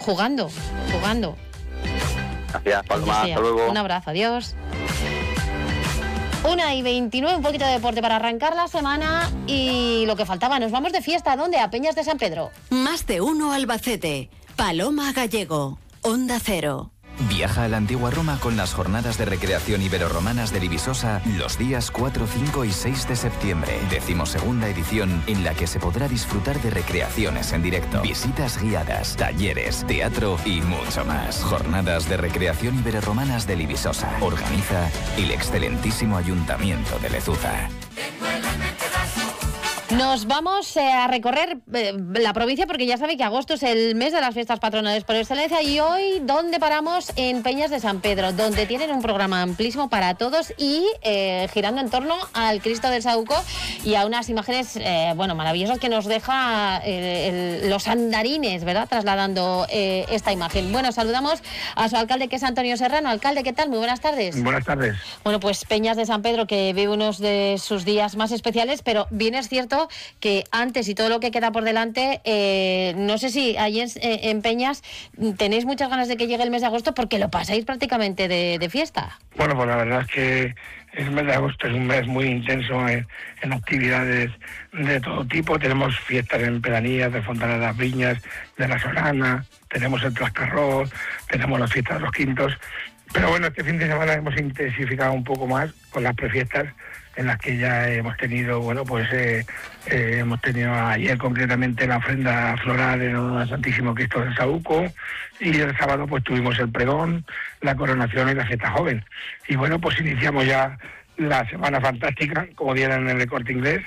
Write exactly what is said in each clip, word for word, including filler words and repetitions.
jugando, jugando. Gracias, Paloma, hasta luego. Un abrazo, adiós. Una y veintinueve, un poquito de deporte para arrancar la semana y lo que faltaba, nos vamos de fiesta. ¿A dónde? A Peñas de San Pedro. Más de uno Albacete. Paloma Gallego, Onda Cero. Viaja a la antigua Roma con las jornadas de recreación iberorromanas de Divisosa los días cuatro, cinco y seis de septiembre. Decimosegunda edición en la que se podrá disfrutar de recreaciones en directo, visitas guiadas, talleres, teatro y mucho más. Jornadas de recreación iberorromanas de Divisosa. Organiza el excelentísimo Ayuntamiento de Lezuza. Nos vamos eh, a recorrer eh, la provincia porque ya sabe que agosto es el mes de las fiestas patronales por excelencia y hoy, ¿dónde paramos? En Peñas de San Pedro, donde tienen un programa amplísimo para todos y eh, girando en torno al Cristo del Saúco y a unas imágenes, eh, bueno, maravillosas que nos deja eh, el, los andarines, ¿verdad? Trasladando eh, esta imagen. Bueno, saludamos a su alcalde, que es Antonio Serrano. Alcalde, ¿qué tal? Muy buenas tardes. Buenas tardes. Bueno, pues Peñas de San Pedro, que vive unos de sus días más especiales, pero bien es cierto que antes y todo lo que queda por delante, eh, no sé si allí en, en Peñas tenéis muchas ganas de que llegue el mes de agosto porque lo pasáis prácticamente de, de fiesta. Bueno, pues la verdad es que el mes de agosto es un mes muy intenso en, en actividades de todo tipo. Tenemos fiestas en pedanías de Fontana de las Viñas, de la Solana, tenemos el Trascarroz, tenemos las fiestas de los Quintos. Pero bueno, este fin de semana hemos intensificado un poco más con las prefiestas en las que ya hemos tenido, bueno, pues eh, eh, hemos tenido ayer concretamente la ofrenda floral en honor al Santísimo Cristo del Saúco y el sábado pues tuvimos el pregón, la coronación y la fiesta joven. Y bueno, pues iniciamos ya la Semana Fantástica, como dieron en el Corte Inglés.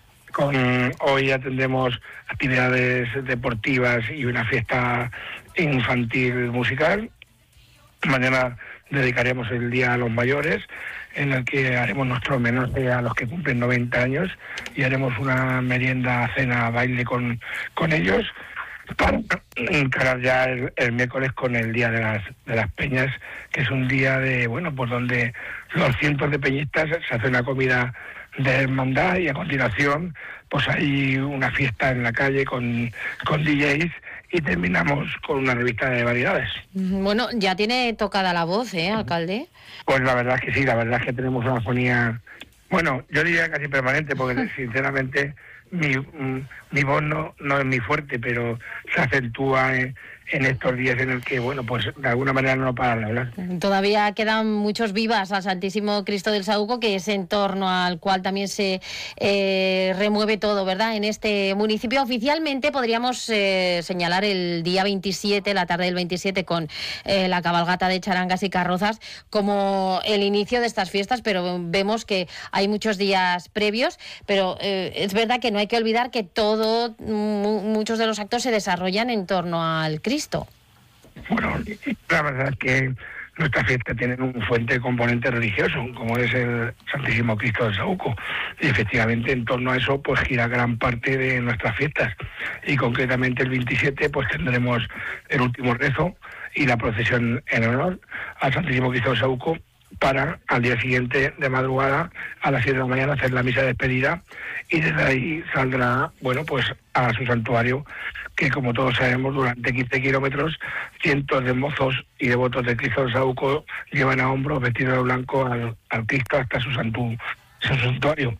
Con, hoy ya tendremos actividades deportivas y una fiesta infantil musical. Mañana dedicaremos el Día a los Mayores, en el que haremos nuestro homenaje a los que cumplen noventa años y haremos una merienda, cena, baile con, con ellos para encarar ya el, el miércoles con el Día de las, de las Peñas, que es un día de, bueno, pues donde los cientos de peñistas se hace una comida de hermandad y a continuación pues hay una fiesta en la calle con, con D Js y terminamos con una revista de variedades. Bueno, ya tiene tocada la voz, ¿eh, alcalde? Pues la verdad es que sí, la verdad es que tenemos una fonía, bueno, yo diría casi permanente, porque sinceramente mi, mi voz no, no es muy fuerte, pero se acentúa en, en estos días en el que, bueno, pues de alguna manera no para de hablar. Todavía quedan muchos vivas al Santísimo Cristo del Saúco, que es en torno al cual también se eh, remueve todo, ¿verdad? En este municipio oficialmente podríamos eh, señalar el día veintisiete, la tarde del veintisiete, con eh, la cabalgata de charangas y carrozas como el inicio de estas fiestas, pero vemos que hay muchos días previos, pero eh, es verdad que no hay que olvidar que todo, mu- muchos de los actos se desarrollan en torno al Cristo. Bueno, la verdad es que nuestra fiesta tiene un fuerte componente religioso, como es el Santísimo Cristo del Saúco. Y efectivamente en torno a eso pues gira gran parte de nuestras fiestas. Y concretamente el veintisiete pues tendremos el último rezo y la procesión en honor al Santísimo Cristo del Saúco, para al día siguiente de madrugada a las siete de la mañana hacer la misa de despedida y desde ahí saldrá, bueno, pues a su santuario, que como todos sabemos durante quince kilómetros cientos de mozos y devotos de Cristo del Saúco llevan a hombros vestidos de blanco al, al Cristo hasta su, santu, su santuario.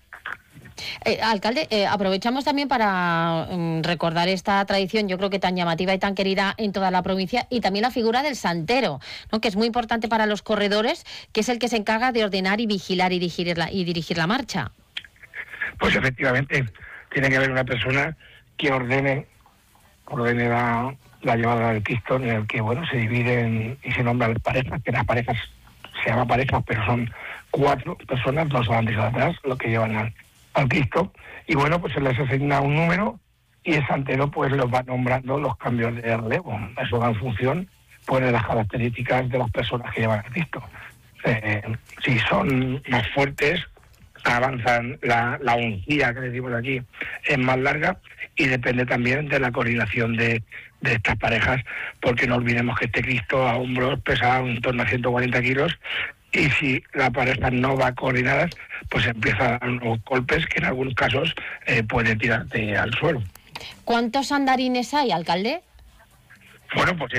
Eh, alcalde, eh, aprovechamos también para um, recordar esta tradición, yo creo que tan llamativa y tan querida en toda la provincia, y también la figura del santero, ¿no?, que es muy importante para los corredores, que es el que se encarga de ordenar y vigilar y dirigir la, y dirigir la marcha. Pues efectivamente, tiene que haber una persona que ordene, ordene la, la llevada del Cristo, en el que, bueno, se dividen y se nombran parejas, que las parejas se llaman parejas, pero son cuatro personas, dos adelante y dos atrás, lo que llevan al al Cristo, y bueno, pues se les asigna un número y el santero pues los va nombrando los cambios de relevo. Eso va en función pues de las características de las personas que llevan al Cristo. Eh, si son más fuertes, avanzan, la, la uncía que decimos aquí es más larga, y depende también de la coordinación de, de estas parejas, porque no olvidemos que este Cristo a hombros pesa en torno a ciento cuarenta kilos, y si la pareja no va coordinadas, pues empieza a dar unos golpes que en algunos casos eh, pueden tirarte al suelo. ¿Cuántos andarines hay, alcalde? Bueno, pues